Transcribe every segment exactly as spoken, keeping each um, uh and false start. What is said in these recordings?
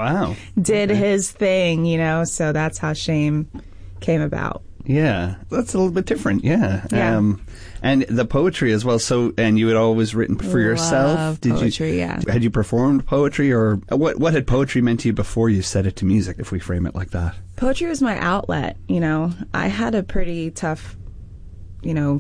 Wow. did Okay. his thing, you know, so that's how Shame came about. Yeah, that's a little bit different. Yeah. Yeah. Um, and the poetry as well. So, and you had always written for yourself. Love Did poetry, you? yeah. Had you performed poetry, or what? What had poetry meant to you before you set it to music? If we frame it like that. Poetry was my outlet, you know. I had a pretty tough, you know,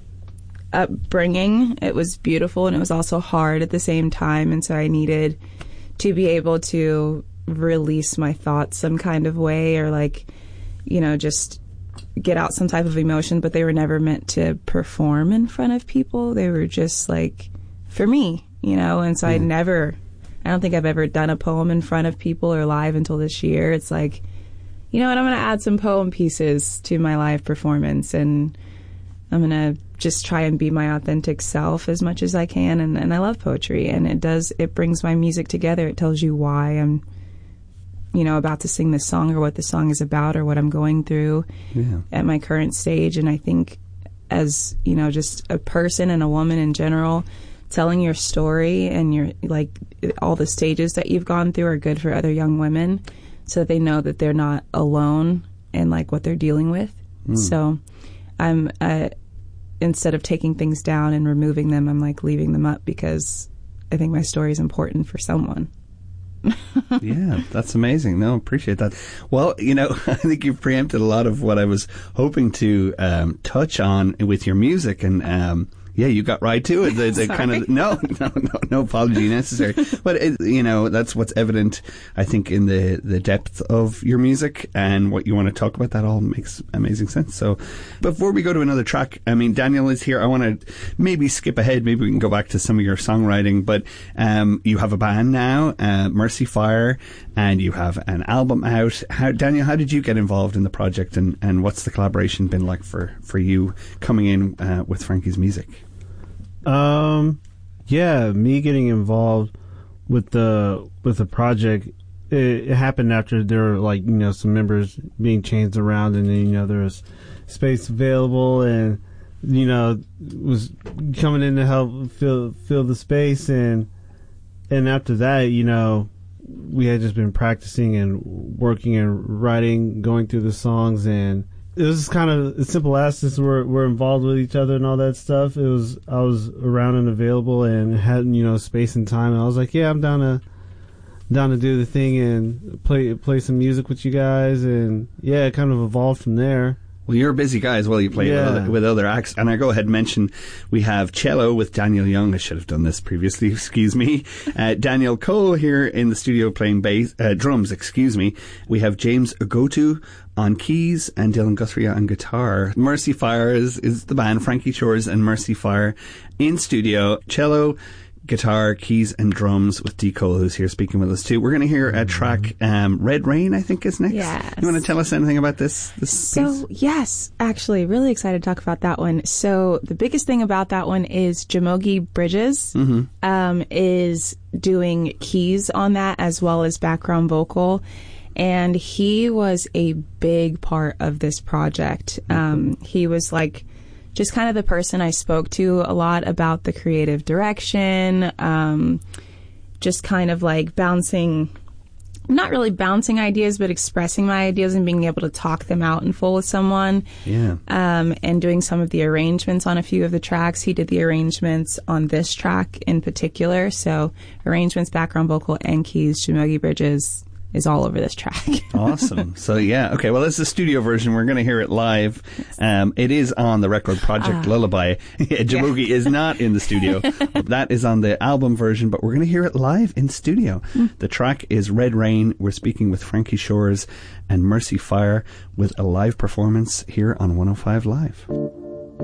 upbringing. It was beautiful and it was also hard at the same time, and so I needed to be able to release my thoughts some kind of way, or like, you know, just get out some type of emotion, but they were never meant to perform in front of people. They were just like for me, you know, and so I never, I don't think I've ever done a poem in front of people or live until this year. It's like, you know what, I'm going to add some poem pieces to my live performance, and I'm going to just try and be my authentic self as much as I can. And, and I love poetry, and it does, it brings my music together. It tells you why I'm, you know, about to sing this song, or what the song is about, or what I'm going through Yeah. at my current stage. And I think as, you know, just a person and a woman in general, telling your story and your, like, all the stages that you've gone through are good for other young women, so that they know that they're not alone in like what they're dealing with. Mm. So I'm, uh, instead of taking things down and removing them, I'm like leaving them up, because I think my story is important for someone. Yeah, that's amazing. No, appreciate that. Well, you know, I think you've preempted a lot of what I was hoping to um, touch on with your music, and um, yeah, you got right to it. The, the kind of no, no, no, no apology necessary. But it, you know, that's what's evident, I think, in the the depth of your music and what you want to talk about. That all makes amazing sense. So, before we go to another track, I mean, Daniel is here. I want to maybe skip ahead. Maybe we can go back to some of your songwriting. But um, you have a band now, uh, Mercy Fire, and you have an album out. How, Daniel, how did you get involved in the project, and, and what's the collaboration been like for, for you coming in uh, with Frankie's music? Um, yeah, me getting involved with the with the project, it, it happened after there were, like, you know, some members being changed around, and then, you know, there was space available, and, you know, was coming in to help fill fill the space, and and after that, you know, we had just been practicing and working and writing, going through the songs, and it was kind of as simple as, since we're we're involved with each other and all that stuff. It was I was around and available and had, you know, space and time, and I was like, yeah, I'm down to down to do the thing and play play some music with you guys, and yeah, it kind of evolved from there. Well, you're a busy guy as well. You play Yeah. with, other, with other acts. And I go ahead and mention we have cello with Daniel Young. I should have done this previously. Excuse me. Uh, Daniel Cole here in the studio playing bass, uh, drums, excuse me. We have James Ogotu on keys and Dylan Guthrie on guitar. Mercy Fire is, is the band, Frankie Shores and Mercy Fire in studio. Cello, guitar, keys and drums with D. Cole, who's here speaking with us too. We're going to hear a track, um, Red Rain, I think is next. Yes. You want to tell us anything about this, this So, piece? yes, actually, really excited to talk about that one. So, the biggest thing about that one is Jamogi Bridges Mm-hmm. um, is doing keys on that as well as background vocal. And he was a big part of this project. Um, he was like just kind of the person I spoke to a lot about the creative direction, um, just kind of like bouncing, not really bouncing ideas, but expressing my ideas and being able to talk them out in full with someone. Yeah. Um, and doing some of the arrangements on a few of the tracks. He did the arrangements on this track in particular. So arrangements, background vocal, and keys. Jamogi Bridges is all over this track. Awesome. So, yeah. Okay, well, this is the studio version. We're going to hear it live. Um, it is on the record Project Uh, Lullaby. Jamogi yeah. is not in the studio. That is on the album version, but we're going to hear it live in studio. Mm. The track is Red Rain. We're speaking with Frankie Shores and Mercy Fire with a live performance here on one oh five Live.